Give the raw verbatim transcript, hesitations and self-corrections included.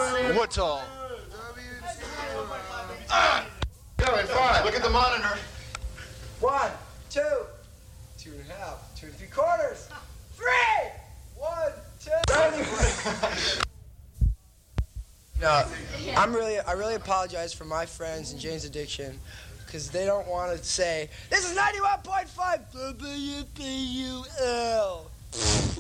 What tall? Going five. Look at the monitor. One, two, two and a half, two and three quarters, three, one, two. No, I'm really, I really apologize for my friends and Jane's Addiction, because they don't want to say, this is ninety-one point five W B U L.